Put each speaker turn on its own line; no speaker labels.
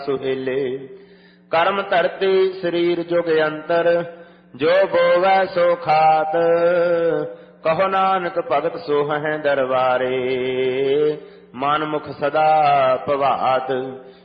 ਸੁਹੇਲੇ। ਕਰਮ ਧਰਤੀ ਸਰੀਰ ਜੁਗ ਅੰਤਰ, ਜੋ ਬੋਵੈ ਸੋ ਖਾਤ। ਕਹੋ ਨਾਨਕ ਭਗਤ ਸੋਹਹਿ ਦਰਬਾਰੇ, ਮਨ ਮੁਖ ਸਦਾ ਭਵਾਤ।